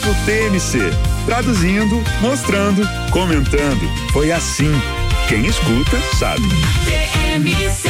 Papo TMC. Traduzindo, mostrando, comentando. Foi assim. Quem escuta, sabe. TMC.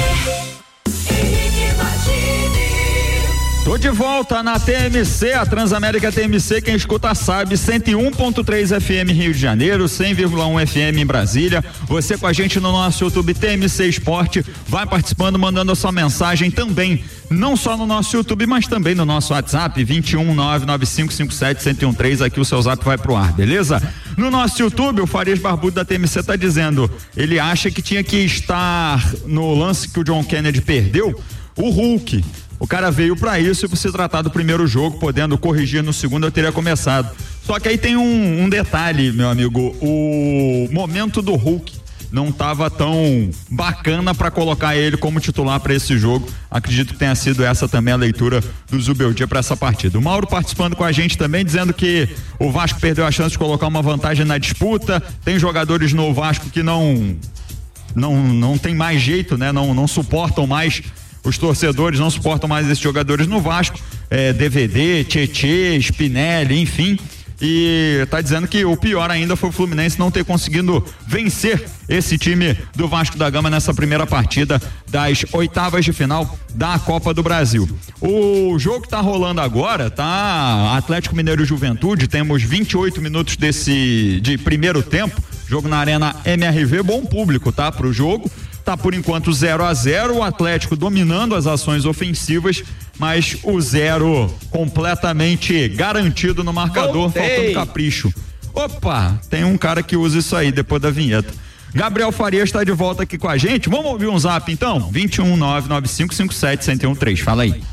Tô de volta na TMC, a Transamérica TMC, quem escuta sabe, 101.3 FM Rio de Janeiro, 100,1 FM em Brasília. Você com a gente no nosso YouTube TMC Esporte, vai participando, mandando a sua mensagem também, não só no nosso YouTube, mas também no nosso WhatsApp, 21995571013, aqui o seu zap vai pro ar, beleza? No nosso YouTube, o Farias Barbudo da TMC tá dizendo, ele acha que tinha que estar no lance que o John Kennedy perdeu, o Hulk. O cara veio pra isso e por se tratar do primeiro jogo, podendo corrigir no segundo, eu teria começado. Só que aí tem um detalhe, meu amigo, o momento do Hulk não estava tão bacana para colocar ele como titular para esse jogo. Acredito que tenha sido essa também a leitura do Zubeldia para essa partida. O Mauro participando com a gente também, dizendo que o Vasco perdeu a chance de colocar uma vantagem na disputa. Tem jogadores no Vasco que não tem mais jeito, né? Não suportam mais. Os torcedores não suportam mais esses jogadores no Vasco, DVD, Tietê, Spinelli, enfim, e tá dizendo que o pior ainda foi o Fluminense não ter conseguido vencer esse time do Vasco da Gama nessa primeira partida das oitavas de final da Copa do Brasil. O jogo que tá rolando agora, tá Atlético Mineiro e Juventude, temos 28 minutos de primeiro tempo, jogo na Arena MRV, bom público, tá, pro jogo. Tá por enquanto 0-0, o Atlético dominando as ações ofensivas, mas o 0 completamente garantido no marcador, faltando capricho. Opa, tem um cara que usa isso aí depois da vinheta. Gabriel Farias está de volta aqui com a gente. Vamos ouvir um zap então? 21995571013. Fala aí.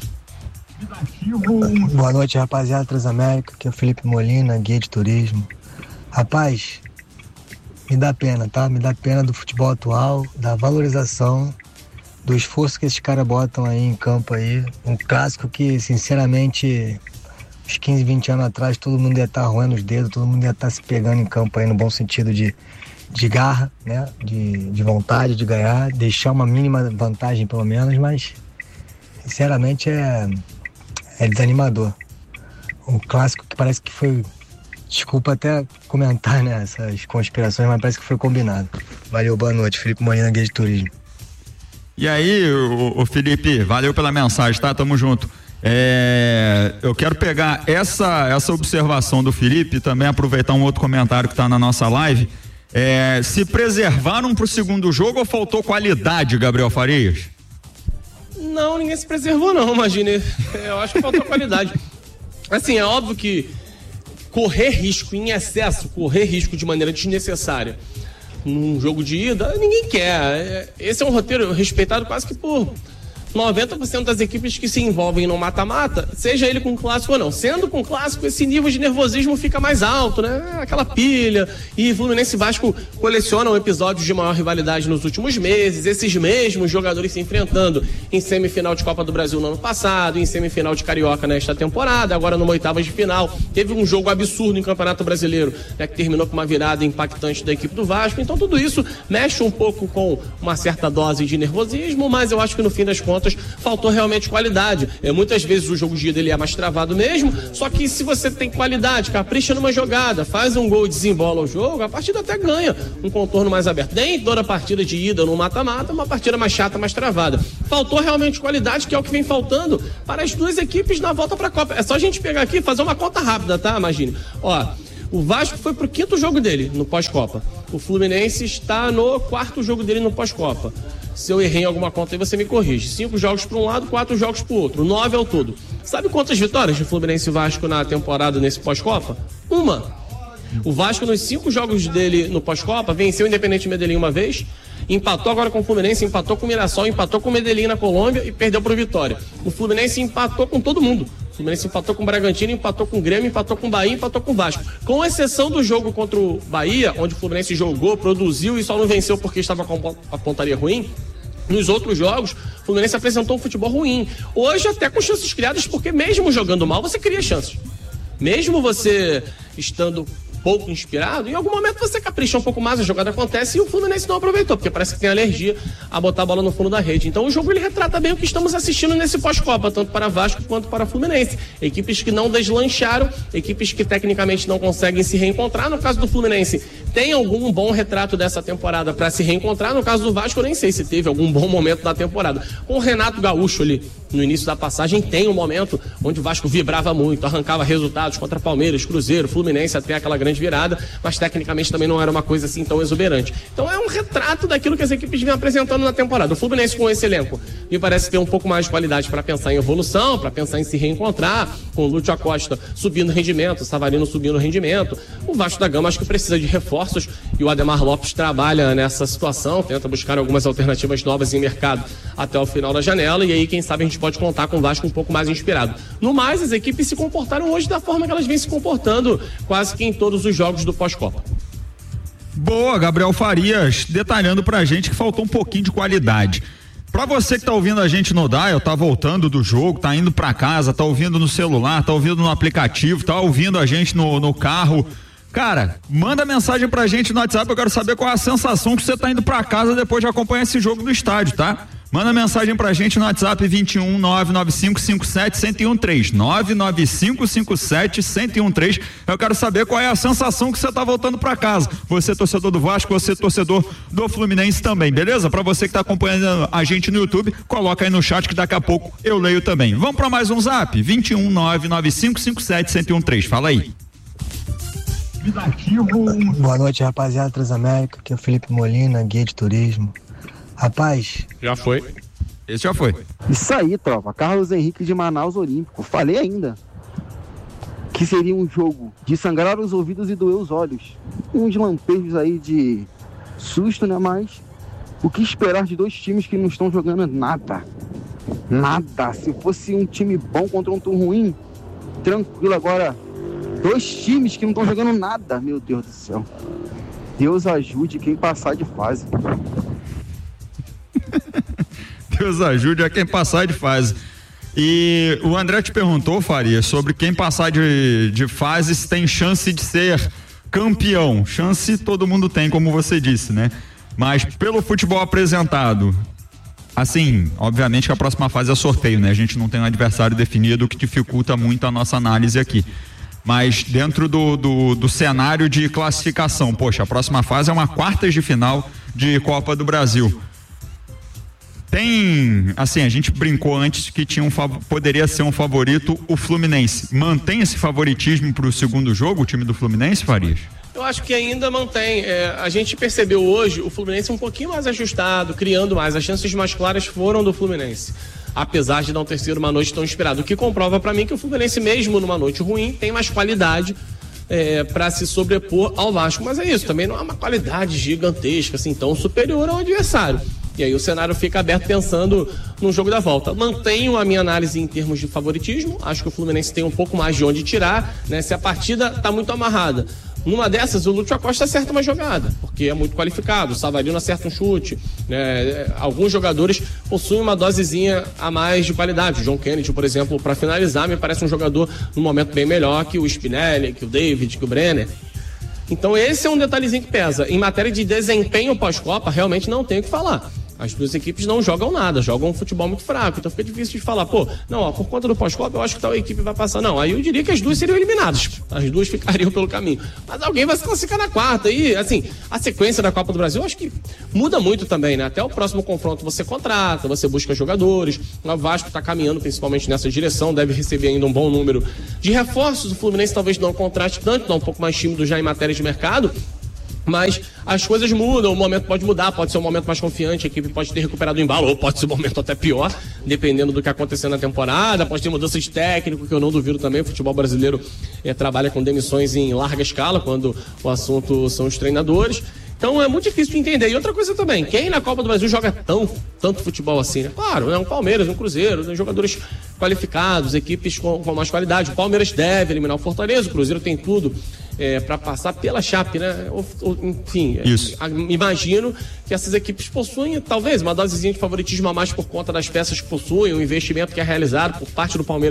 Boa noite, rapaziada Transamérica. Aqui é o Felipe Molina, guia de turismo. Rapaz, me dá pena, tá? Me dá pena do futebol atual, da valorização, do esforço que esses caras botam aí em campo aí. Um clássico que, sinceramente, uns 15, 20 anos atrás, todo mundo ia estar roendo os dedos, todo mundo ia estar se pegando em campo aí no bom sentido de garra, né? De vontade de ganhar, deixar uma mínima vantagem pelo menos, mas, sinceramente, é desanimador. Um clássico que parece que foi... Desculpa até comentar, né, essas conspirações, mas parece que foi combinado. Valeu, boa noite, Felipe Molina, guia de turismo. E aí, o Felipe, valeu pela mensagem, tá? Tamo junto. Eu quero pegar essa observação do Felipe e também aproveitar um outro comentário que tá na nossa live. Se preservaram pro segundo jogo ou faltou qualidade, Gabriel Farias? Não, ninguém se preservou não, imagine. Eu acho que faltou qualidade. Assim, é óbvio que correr risco em excesso, correr risco de maneira desnecessária num jogo de ida, ninguém quer. Esse é um roteiro respeitado quase que por 90% das equipes que se envolvem no mata-mata, seja ele com clássico ou não. Sendo com clássico, esse nível de nervosismo fica mais alto, né? Aquela pilha. E Fluminense e Vasco colecionam episódios de maior rivalidade nos últimos meses, esses mesmos jogadores se enfrentando em semifinal de Copa do Brasil no ano passado, em semifinal de Carioca nesta temporada, agora numa oitavas de final. Teve um jogo absurdo em Campeonato Brasileiro, né, que terminou com uma virada impactante da equipe do Vasco. Então tudo isso mexe um pouco com uma certa dose de nervosismo, mas eu acho que no fim das contas faltou realmente qualidade. Muitas vezes o jogo de ida ele é mais travado mesmo, só que se você tem qualidade, capricha numa jogada, faz um gol e desembola o jogo, a partida até ganha um contorno mais aberto. Nem toda partida de ida no mata-mata, uma partida mais chata, mais travada. Faltou realmente qualidade, que é o que vem faltando para as duas equipes na volta para a Copa. É só a gente pegar aqui e fazer uma conta rápida, tá? Imagine. O Vasco foi pro 5º jogo dele no pós-Copa. O Fluminense está no 4º jogo dele no pós-Copa. Se eu errei em alguma conta aí, você me corrige. 5 jogos para um lado, 4 jogos para o outro. 9 ao todo. Sabe quantas vitórias de Fluminense e Vasco na temporada nesse pós-Copa? Uma. O Vasco, nos 5 jogos dele no pós-Copa, venceu o Independente Medellín uma vez, empatou agora com o Fluminense, empatou com o Mirassol, empatou com o Medellín na Colômbia e perdeu pro Vitória. O Fluminense empatou com todo mundo. O Fluminense empatou com o Bragantino, empatou com o Grêmio, empatou com o Bahia, empatou com o Vasco. Com exceção do jogo contra o Bahia, onde o Fluminense jogou, produziu e só não venceu porque estava com a pontaria ruim, nos outros jogos, o Fluminense apresentou um futebol ruim. Hoje até com chances criadas, porque mesmo jogando mal, você cria chances. Mesmo você estando pouco inspirado, em algum momento você capricha um pouco mais, a jogada acontece e o Fluminense não aproveitou, porque parece que tem alergia a botar a bola no fundo da rede. Então o jogo ele retrata bem o que estamos assistindo nesse pós-Copa, tanto para Vasco quanto para Fluminense. Equipes que não deslancharam, equipes que tecnicamente não conseguem se reencontrar. No caso do Fluminense, tem algum bom retrato dessa temporada para se reencontrar. No caso do Vasco, eu nem sei se teve algum bom momento da temporada. Com o Renato Gaúcho ali, no início da passagem, tem um momento onde o Vasco vibrava muito, arrancava resultados contra Palmeiras, Cruzeiro, Fluminense, até aquela grande virada, mas tecnicamente também não era uma coisa assim tão exuberante. Então é um retrato daquilo que as equipes vêm apresentando na temporada. O Fluminense com esse elenco me parece ter um pouco mais de qualidade para pensar em evolução, para pensar em se reencontrar, com o Lúcio Acosta subindo rendimento, o Savarino subindo rendimento. O Vasco da Gama acho que precisa de reforços e o Ademar Lopes trabalha nessa situação, tenta buscar algumas alternativas novas em mercado até o final da janela, e aí quem sabe a gente pode contar com o Vasco um pouco mais inspirado. No mais, as equipes se comportaram hoje da forma que elas vêm se comportando quase que em todos os jogos do pós-Copa. Boa, Gabriel Farias, detalhando pra gente que faltou um pouquinho de qualidade. Pra você que tá ouvindo a gente no dial, tá voltando do jogo, tá indo pra casa, tá ouvindo no celular, tá ouvindo no aplicativo, tá ouvindo a gente no carro, cara, manda mensagem pra gente no WhatsApp, eu quero saber qual é a sensação que você tá indo pra casa depois de acompanhar esse jogo no estádio, tá? Manda mensagem pra gente no WhatsApp 21 995 57 1013 995 57 1013. Eu quero saber qual é a sensação que você tá voltando pra casa. Você torcedor do Vasco, você torcedor do Fluminense também, beleza? Pra você que tá acompanhando a gente no YouTube, coloca aí no chat que daqui a pouco eu leio também. Vamos pra mais um zap? 21 995 57 1013. Fala aí. Boa noite, rapaziada Transamérica, aqui é o Felipe Molina, guia de turismo. Rapaz, já foi. Esse já foi. Isso aí, tropa. Carlos Henrique de Manaus Olímpico. Falei ainda que seria um jogo de sangrar os ouvidos e doer os olhos. Uns lampejos aí de susto, né? Mas o que esperar de dois times que não estão jogando nada? Nada. Se fosse um time bom contra um time ruim, tranquilo. Agora, dois times que não estão jogando nada. Meu Deus do céu. Deus ajude quem passar de fase. Deus ajude a quem passar de fase. E o André te perguntou, Faria, sobre quem passar de fase se tem chance de ser campeão. Chance todo mundo tem, como você disse, né? Mas pelo futebol apresentado, assim, obviamente que a próxima fase é sorteio, né? A gente não tem um adversário definido, o que dificulta muito a nossa análise aqui. Mas dentro do cenário de classificação, poxa, a próxima fase é uma quartas de final de Copa do Brasil. Tem, assim, a gente brincou antes que poderia ser um favorito o Fluminense. Mantém esse favoritismo para o segundo jogo, o time do Fluminense, Farias? Eu acho que ainda mantém. A gente percebeu hoje o Fluminense um pouquinho mais ajustado, criando mais. As chances mais claras foram do Fluminense, apesar de não ter sido uma noite tão inspirada. O que comprova para mim que o Fluminense, mesmo numa noite ruim, tem mais qualidade para se sobrepor ao Vasco. Mas é isso, também não é uma qualidade gigantesca, assim, tão superior ao adversário. E aí o cenário fica aberto pensando no jogo da volta. Mantenho a minha análise em termos de favoritismo. Acho que o Fluminense tem um pouco mais de onde tirar, né? Se a partida está muito amarrada, numa dessas o Lúcio Acosta acerta uma jogada, porque é muito qualificado. O Savarino acerta um chute, né? Alguns jogadores possuem uma dosezinha a mais de qualidade. O John Kennedy, por exemplo, para finalizar, me parece um jogador num momento bem melhor que o Spinelli, que o David, que o Brenner. Então esse é um detalhezinho que pesa. Em matéria de desempenho pós-Copa, realmente não tenho o que falar. As duas equipes não jogam nada, jogam um futebol muito fraco, então fica difícil de falar, por conta do pós-Copa eu acho que tal equipe vai passar. Não, aí eu diria que as duas seriam eliminadas, as duas ficariam pelo caminho, mas alguém vai se classificar na quarta, e assim, a sequência da Copa do Brasil eu acho que muda muito também, né? Até o próximo confronto você contrata, você busca jogadores, o Vasco está caminhando principalmente nessa direção, deve receber ainda um bom número de reforços, o Fluminense talvez não contrate tanto, tá um pouco mais tímido já em matéria de mercado, mas as coisas mudam, o momento pode mudar, pode ser um momento mais confiante, a equipe pode ter recuperado o embalo, ou pode ser um momento até pior, dependendo do que acontecer na temporada, pode ter mudança de técnico, que eu não duvido também. O futebol brasileiro trabalha com demissões em larga escala, quando o assunto são os treinadores. Então é muito difícil de entender. E outra coisa também, quem na Copa do Brasil joga tanto futebol assim, né? Claro, né? Um Palmeiras, um Cruzeiro, né? Jogadores qualificados, equipes com mais qualidade. O Palmeiras deve eliminar o Fortaleza, o Cruzeiro tem tudo para passar pela Chape, né? Enfim, imagino que essas equipes possuem talvez uma dosezinha de favoritismo a mais por conta das peças que possuem, o investimento que é realizado por parte do Palmeiras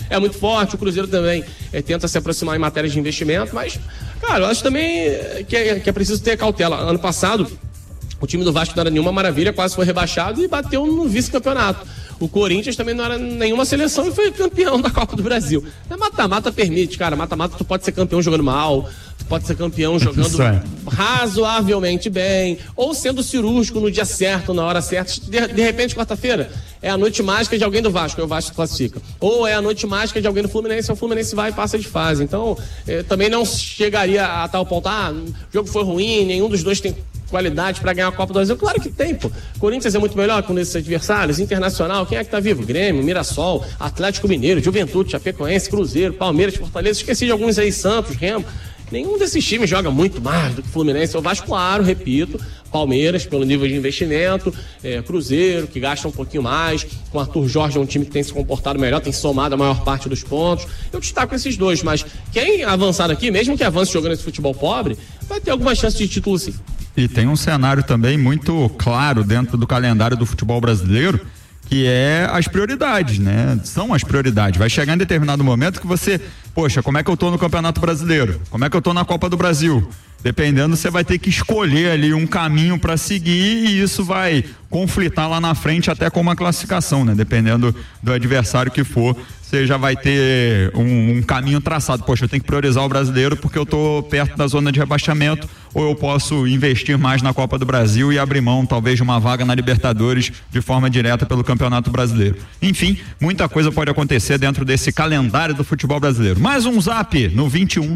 é muito forte, o Cruzeiro também tenta se aproximar em matéria de investimento, mas, cara, eu acho também que é preciso ter cautela. Ano passado, o time do Vasco não era nenhuma maravilha, quase foi rebaixado e bateu no vice-campeonato. O Corinthians também não era nenhuma seleção e foi campeão da Copa do Brasil. Mata-mata permite, cara. Mata-mata tu pode ser campeão jogando mal, tu pode ser campeão jogando razoavelmente bem, ou sendo cirúrgico no dia certo, na hora certa. De repente, quarta-feira, é a noite mágica de alguém do Vasco, e o Vasco classifica. Ou é a noite mágica de alguém do Fluminense, e o Fluminense vai e passa de fase. Então, também não chegaria a tal ponto, o jogo foi ruim, nenhum dos dois tem qualidade para ganhar a Copa do Brasil. Claro que tem, pô. Corinthians é muito melhor com esses adversários. Internacional, quem é que tá vivo? Grêmio, Mirassol, Atlético Mineiro, Juventude, Chapecoense, Cruzeiro, Palmeiras, Fortaleza. Esqueci de alguns aí, Santos, Remo. Nenhum desses times joga muito mais do que o Fluminense. O Vasco, claro, repito, Palmeiras, pelo nível de investimento, Cruzeiro, que gasta um pouquinho mais, com Arthur Jorge, é um time que tem se comportado melhor, tem somado a maior parte dos pontos. Eu destaco esses dois, mas quem avançar aqui, mesmo que avance jogando esse futebol pobre, vai ter alguma chance de título sim. E tem um cenário também muito claro dentro do calendário do futebol brasileiro, que é as prioridades, né? São as prioridades. Vai chegar em determinado momento que você, poxa, como é que eu tô no Campeonato Brasileiro? Como é que eu tô na Copa do Brasil? Dependendo, você vai ter que escolher ali um caminho para seguir e isso vai conflitar lá na frente até com uma classificação, né? Dependendo do adversário que for, você já vai ter um caminho traçado. Poxa, eu tenho que priorizar o brasileiro porque eu tô perto da zona de rebaixamento, ou eu posso investir mais na Copa do Brasil e abrir mão talvez de uma vaga na Libertadores de forma direta pelo Campeonato Brasileiro. Enfim, muita coisa pode acontecer dentro desse calendário do futebol brasileiro. Mais um zap no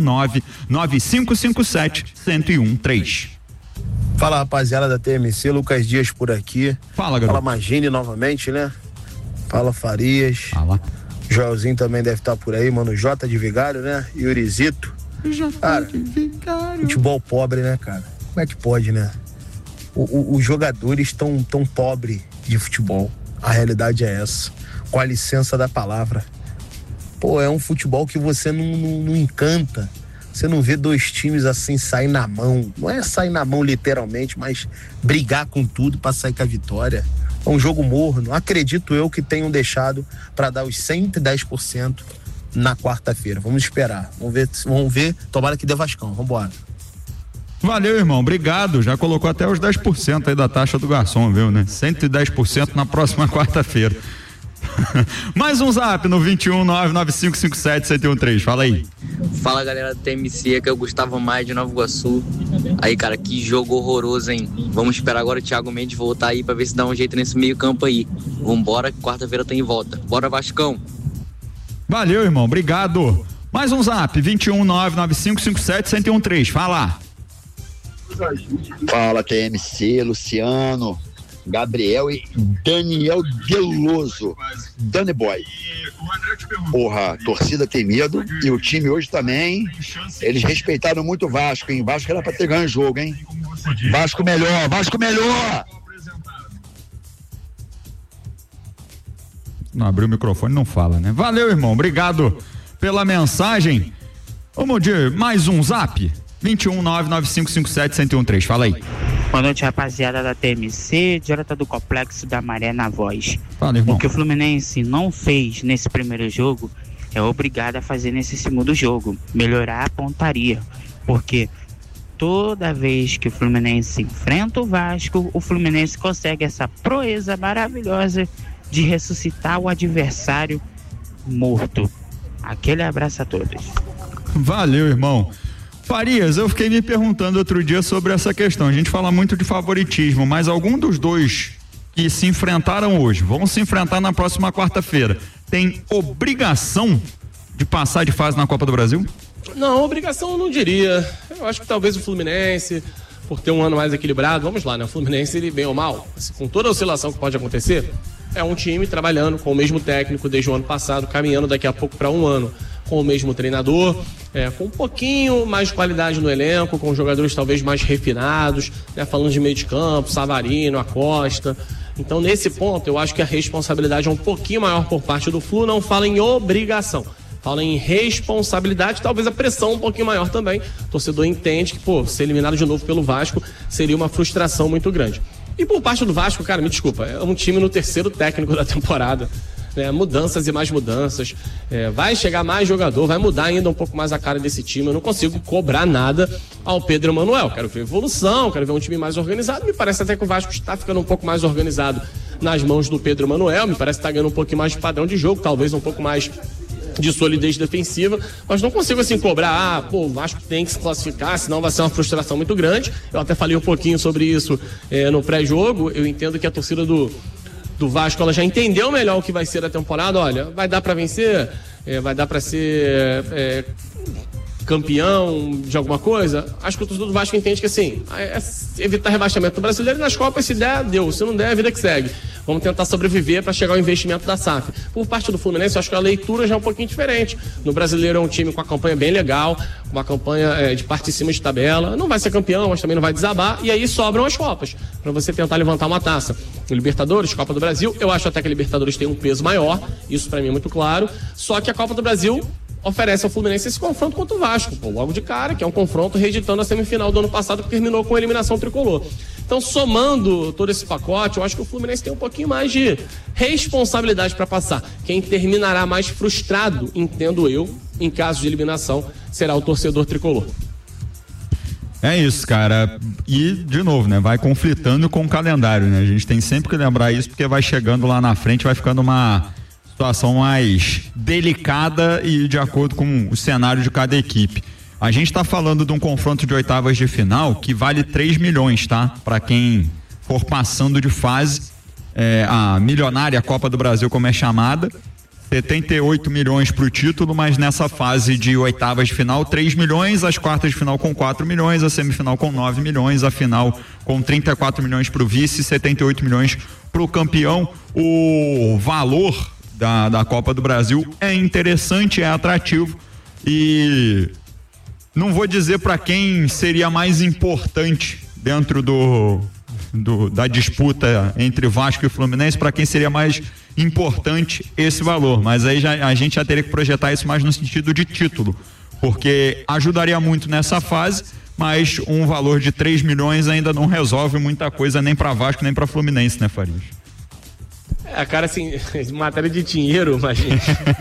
219-9557-1013. Fala, rapaziada da TMC, Lucas Dias por aqui. Fala, garoto. Fala, Magine novamente, né? Fala, Farias. Fala. Joelzinho também deve estar por aí, mano. Jota de Vigário, né? Yurizito. Cara, futebol pobre, né, cara? Como é que pode, né? Os jogadores estão tão pobres de futebol. A realidade é essa. Com a licença da palavra. Pô, é um futebol que você não encanta. Você não vê dois times assim sair na mão. Não é sair na mão literalmente, mas brigar com tudo pra sair com a vitória. É um jogo morno. Acredito eu que tenham deixado para dar os 110% na quarta-feira. Vamos esperar. Vamos ver. Tomara que dê Vascão. Vambora. Valeu, irmão. Obrigado. Já colocou até os 10% aí da taxa do garçom, viu, né? 110% na próxima quarta-feira. Mais um zap no 21995571013. Fala aí. Fala, galera do TMC, que é o Gustavo Maia de Nova Iguaçu. Aí, cara, que jogo horroroso, hein? Vamos esperar agora o Thiago Mendes voltar aí pra ver se dá um jeito nesse meio campo aí. Vambora, que quarta-feira tem volta. Bora, Vascão. Valeu, irmão. Obrigado. Mais um zap, 21995571013. Fala. Fala, TMC, Luciano, Gabriel e Daniel Deloso. Dani Boy. Porra, a torcida tem medo e o time hoje também. Eles respeitaram muito o Vasco, hein? Vasco era pra ter ganho o jogo, hein? Vasco melhor, Vasco melhor! Não abriu o microfone, não fala, né? Valeu, irmão. Obrigado pela mensagem. Vamos de mais um zap. 21995571013. Fala aí. Boa noite, rapaziada da TMC, direto do Complexo da Maré na Voz. Fala, irmão. O que o Fluminense não fez nesse primeiro jogo é obrigado a fazer nesse segundo jogo, melhorar a pontaria, porque toda vez que o Fluminense enfrenta o Vasco, o Fluminense consegue essa proeza maravilhosa de ressuscitar o adversário morto. Aquele abraço a todos. Valeu, irmão. Farias, eu fiquei me perguntando outro dia sobre essa questão. A gente fala muito de favoritismo, mas algum dos dois que se enfrentaram hoje, vão se enfrentar na próxima quarta-feira, tem obrigação de passar de fase na Copa do Brasil? Não, obrigação eu não diria. Eu acho que talvez o Fluminense, por ter um ano mais equilibrado, vamos lá, né? O Fluminense, ele bem ou mal, com toda a oscilação que pode acontecer, é um time trabalhando com o mesmo técnico desde o ano passado, caminhando daqui a pouco para um ano com o mesmo treinador, com um pouquinho mais de qualidade no elenco, com jogadores talvez mais refinados, né? Falando de meio de campo, Savarino, Acosta. Então, nesse ponto, eu acho que a responsabilidade é um pouquinho maior por parte do Flu. Não fala em obrigação, fala em responsabilidade, talvez a pressão um pouquinho maior também. O torcedor entende que, ser eliminado de novo pelo Vasco seria uma frustração muito grande. E por parte do Vasco, cara, me desculpa, é um time no terceiro técnico da temporada. né? Mudanças e mais mudanças, vai chegar mais jogador, vai mudar ainda um pouco mais a cara desse time. Eu não consigo cobrar nada ao Pedro Emanuel, quero ver evolução, quero ver um time mais organizado. Me parece até que o Vasco está ficando um pouco mais organizado nas mãos do Pedro Emanuel, me parece que está ganhando um pouquinho mais de padrão de jogo, talvez um pouco mais de solidez defensiva, mas não consigo assim cobrar, o Vasco tem que se classificar, senão vai ser uma frustração muito grande. Eu até falei um pouquinho sobre isso no pré-jogo. Eu entendo que a torcida do Vasco, ela já entendeu melhor o que vai ser a temporada. Olha, vai dar para vencer, vai dar para ser campeão de alguma coisa. Acho que o torcedor do Vasco entende que assim, evitar rebaixamento do brasileiro, nas Copas, se der, deu, se não der, a vida que segue. Vamos tentar sobreviver para chegar ao investimento da SAF. Por parte do Fluminense, eu acho que a leitura já é um pouquinho diferente. No brasileiro é um time com a campanha bem legal, uma campanha de parte em cima de tabela. Não vai ser campeão, mas também não vai desabar. E aí sobram as Copas, para você tentar levantar uma taça. Libertadores, Copa do Brasil, eu acho até que a Libertadores tem um peso maior, isso para mim é muito claro. Só que a Copa do Brasil oferece ao Fluminense esse confronto contra o Vasco, logo de cara, que é um confronto reeditando a semifinal do ano passado, que terminou com a eliminação tricolor. Então, somando todo esse pacote, eu acho que o Fluminense tem um pouquinho mais de responsabilidade para passar. Quem terminará mais frustrado, entendo eu, em caso de eliminação, será o torcedor tricolor. É isso, cara. E, de novo, né? Vai conflitando com o calendário, né? A gente tem sempre que lembrar isso, porque vai chegando lá na frente, vai ficando uma situação mais delicada e de acordo com o cenário de cada equipe. A gente está falando de um confronto de oitavas de final que vale 3 milhões, tá? Para quem for passando de fase, a milionária Copa do Brasil, como é chamada, 78 milhões para o título, mas nessa fase de oitavas de final, 3 milhões, as quartas de final com 4 milhões, a semifinal com 9 milhões, a final com 34 milhões para o vice, 78 milhões para o campeão. O valor da Copa do Brasil é interessante, é atrativo e não vou dizer para quem seria mais importante dentro da disputa entre Vasco e Fluminense, para quem seria mais importante esse valor, mas aí a gente já teria que projetar isso mais no sentido de título, porque ajudaria muito nessa fase, mas um valor de 3 milhões ainda não resolve muita coisa nem para Vasco nem para Fluminense, né, Farias? Cara, assim, matéria de dinheiro, mas gente...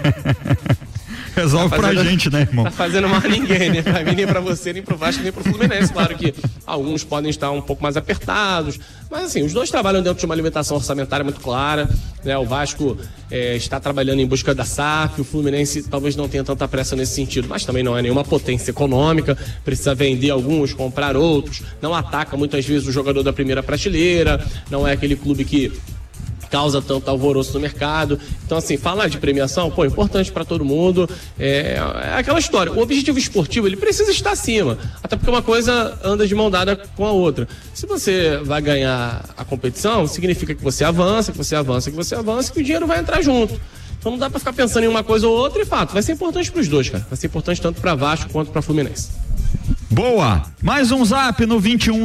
Resolve pra gente, né, irmão? Tá fazendo mal a ninguém, né? Pra mim, nem pra você, nem pro Vasco, nem pro Fluminense. Claro que alguns podem estar um pouco mais apertados, mas assim, os dois trabalham dentro de uma limitação orçamentária muito clara, né? O Vasco está trabalhando em busca da SAF, o Fluminense talvez não tenha tanta pressa nesse sentido, mas também não é nenhuma potência econômica, precisa vender alguns, comprar outros, não ataca muitas vezes o jogador da primeira prateleira, não é aquele clube que causa tanto alvoroço no mercado. Então, assim, falar de premiação, importante para todo mundo. É aquela história. O objetivo esportivo, ele precisa estar acima. Até porque uma coisa anda de mão dada com a outra. Se você vai ganhar a competição, significa que você avança, que você avança, que você avança, que o dinheiro vai entrar junto. Então não dá para ficar pensando em uma coisa ou outra, e fato, vai ser importante para os dois, cara. Vai ser importante tanto para Vasco quanto para Fluminense. Boa! Mais um zap no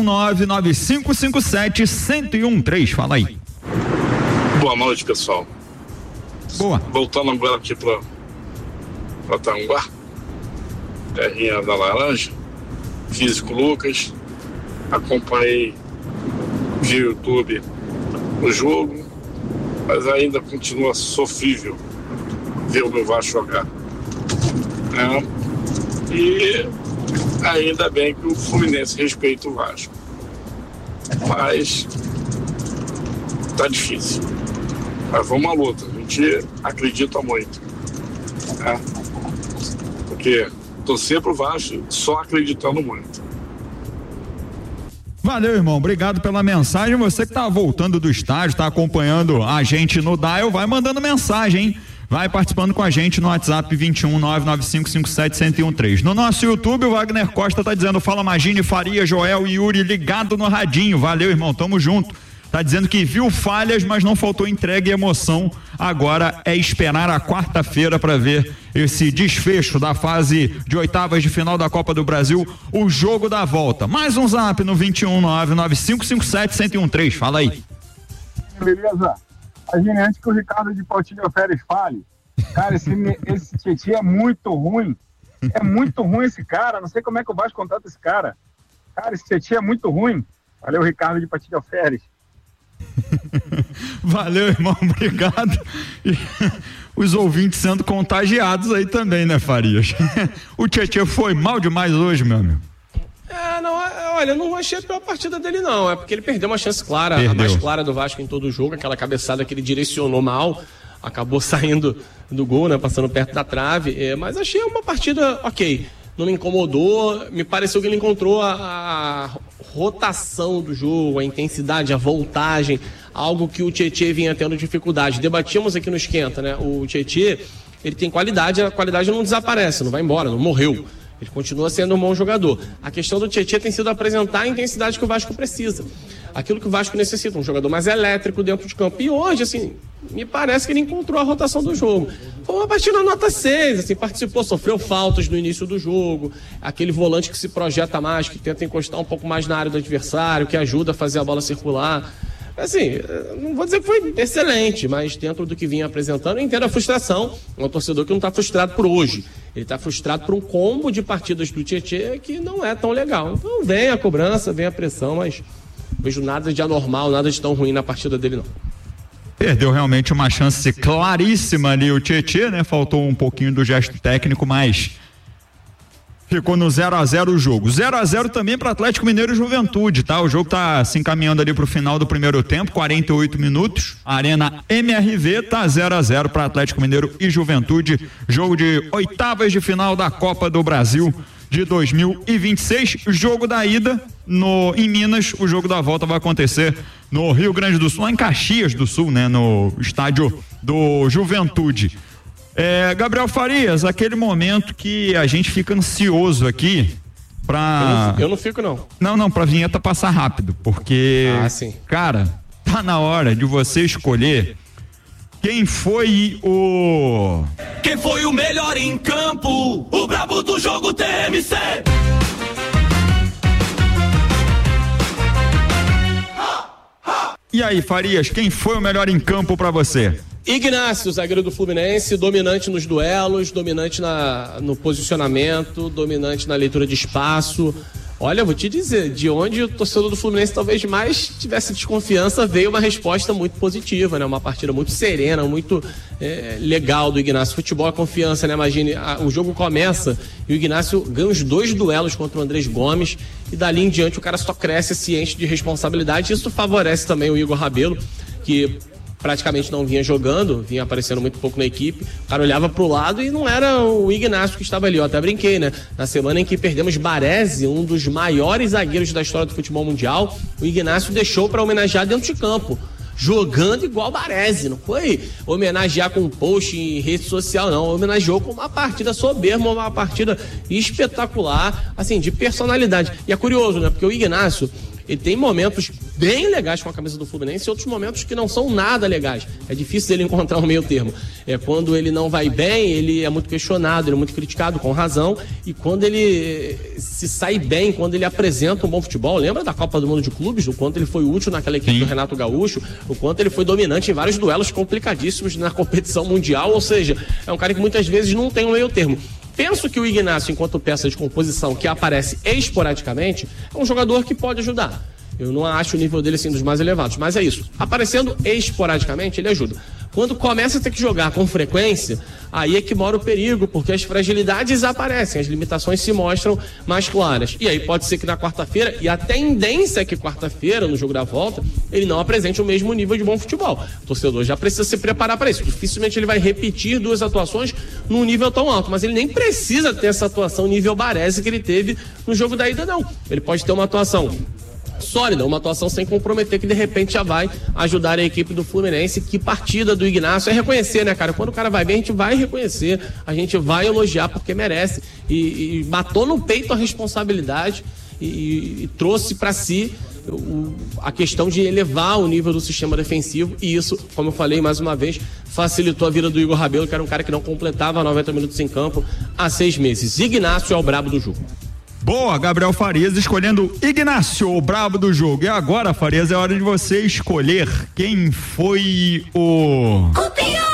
21995571013. Fala aí. Boa noite, pessoal. Boa. Voltando agora aqui para Tanguá, terrinha da Laranja, Físico Lucas, acompanhei via YouTube o jogo, mas ainda continua sofrível ver o meu Vasco jogar. E ainda bem que o Fluminense respeita o Vasco. Mas tá difícil. Mas vamos à luta, a gente acredita muito, né? Porque torcer pro Vasco só acreditando muito. Valeu, irmão, obrigado pela mensagem. Você que tá voltando do estádio, tá acompanhando a gente no Dial, vai mandando mensagem, hein? Vai participando com a gente no WhatsApp 21995571013. No nosso YouTube, o Wagner Costa tá dizendo: fala Magine, Faria, Joel e Yuri ligado no radinho. Valeu, irmão, tamo junto. Tá dizendo que viu falhas, mas não faltou entrega e emoção. Agora é esperar a quarta-feira para ver esse desfecho da fase de oitavas de final da Copa do Brasil, o jogo da volta. Mais um zap no 21995571013. Fala aí. Beleza? Imagine, antes que o Ricardo de Portilho Pérez fale, cara, esse Tietê é muito ruim. É muito ruim esse cara. Não sei como é que o Vasco contrata esse cara. Cara, esse Tietê é muito ruim. Valeu, Ricardo de Portilho Pérez. Valeu, irmão, obrigado. E os ouvintes sendo contagiados aí também, né, Farias? O Tietê foi mal demais hoje, meu amigo. Olha, eu não achei a pior partida dele, não. É porque ele perdeu uma chance clara, a mais clara do Vasco em todo o jogo, aquela cabeçada que ele direcionou mal, acabou saindo do gol, né? Passando perto da trave. Mas achei uma partida ok. Não me incomodou, me pareceu que ele encontrou a rotação do jogo, a intensidade, a voltagem, algo que o Tietê vinha tendo dificuldade. Debatíamos aqui no Esquenta, né? O Tietê, ele tem qualidade, a qualidade não desaparece, não vai embora, não morreu. Ele continua sendo um bom jogador. A questão do Tietê tem sido apresentar a intensidade que o Vasco precisa. Aquilo que o Vasco necessita, um jogador mais elétrico dentro de campo. E hoje, assim, me parece que ele encontrou a rotação do jogo. Foi uma partida nota 6, assim, participou, sofreu faltas no início do jogo. Aquele volante que se projeta mais, que tenta encostar um pouco mais na área do adversário, que ajuda a fazer a bola circular. Assim, não vou dizer que foi excelente, mas dentro do que vinha apresentando, eu entendo a frustração. Um torcedor que não está frustrado por hoje. Ele está frustrado por um combo de partidas do Tietê que não é tão legal. Então vem a cobrança, vem a pressão, mas não vejo nada de anormal, nada de tão ruim na partida dele, não. Perdeu realmente uma chance claríssima ali o Tietê, né? Faltou um pouquinho do gesto técnico, mas ficou no 0-0 o jogo. 0-0 também para Atlético Mineiro e Juventude, tá? O jogo tá se encaminhando ali pro final do primeiro tempo, 48 minutos. A Arena MRV tá 0-0 para Atlético Mineiro e Juventude. Jogo de oitavas de final da Copa do Brasil de 2026. Jogo da ida em Minas, o jogo da volta vai acontecer no Rio Grande do Sul, lá em Caxias do Sul, né? No estádio do Juventude. Gabriel Farias, aquele momento que a gente fica ansioso aqui pra... Eu não fico, não. Não, pra vinheta passar rápido, porque, sim. Cara, tá na hora de você escolher quem foi o melhor em campo, o brabo do jogo TMC. E aí, Farias, quem foi o melhor em campo pra você? Ignácio, zagueiro do Fluminense, dominante nos duelos, dominante no posicionamento, dominante na leitura de espaço. Olha, vou te dizer, de onde o torcedor do Fluminense talvez mais tivesse desconfiança, veio uma resposta muito positiva, né? Uma partida muito serena, muito legal do Ignácio. Futebol é confiança, né? Imagine, o jogo começa e o Ignácio ganha os 2 duelos contra o Andrés Gomes e dali em diante o cara só cresce ciente de responsabilidade. Isso favorece também o Igor Rabelo, que praticamente não vinha jogando, vinha aparecendo muito pouco na equipe. O cara olhava pro lado e não era o Ignácio que estava ali. Eu até brinquei, né? Na semana em que perdemos Baresi, um dos maiores zagueiros da história do futebol mundial, o Ignácio deixou para homenagear dentro de campo, jogando igual Baresi. Não foi homenagear com um post em rede social, não. Homenageou com uma partida soberba, uma partida espetacular, assim, de personalidade. E é curioso, né? Porque o Ignácio, ele tem momentos bem legais com a camisa do Fluminense e outros momentos que não são nada legais. É difícil ele encontrar um meio termo. Quando ele não vai bem, ele é muito questionado, ele é muito criticado, com razão. E quando ele se sai bem, quando ele apresenta um bom futebol, lembra da Copa do Mundo de Clubes? O quanto ele foi útil naquela equipe do Renato Gaúcho, o quanto ele foi dominante em vários duelos complicadíssimos na competição mundial. Ou seja, é um cara que muitas vezes não tem um meio termo. Penso que o Ignácio, enquanto peça de composição que aparece esporadicamente, é um jogador que pode ajudar. Eu não acho o nível dele assim dos mais elevados, mas é isso. Aparecendo esporadicamente, ele ajuda. Quando começa a ter que jogar com frequência, aí é que mora o perigo, porque as fragilidades aparecem, as limitações se mostram mais claras. E aí pode ser que na quarta-feira, e a tendência é que quarta-feira, no jogo da volta, ele não apresente o mesmo nível de bom futebol. O torcedor já precisa se preparar para isso. Dificilmente ele vai repetir 2 atuações num nível tão alto, mas ele nem precisa ter essa atuação nível Baresi que ele teve no jogo da ida, não. Ele pode ter uma atuação sólida, uma atuação sem comprometer, que de repente já vai ajudar a equipe do Fluminense. Que partida do Ignácio, é reconhecer, né, cara? Quando o cara vai bem, a gente vai reconhecer, a gente vai elogiar porque merece, e matou no peito a responsabilidade e trouxe para si a questão de elevar o nível do sistema defensivo, e isso, como eu falei mais uma vez, facilitou a vida do Igor Rabelo, que era um cara que não completava 90 minutos em campo há 6 meses. Ignácio é o brabo do jogo. Boa, Gabriel Farias escolhendo Ignácio, o brabo do jogo. E agora, Farias, é hora de você escolher quem foi o pior